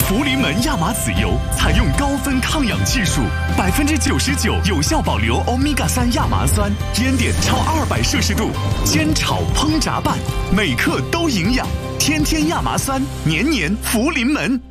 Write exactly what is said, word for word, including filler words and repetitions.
福临门亚麻籽油采用高分抗氧技术，百分之九十九有效保留欧米伽三亚麻酸，烟点超二百摄氏度，煎炒烹炸拌，每克都营养。天天亚麻酸，年年福临门。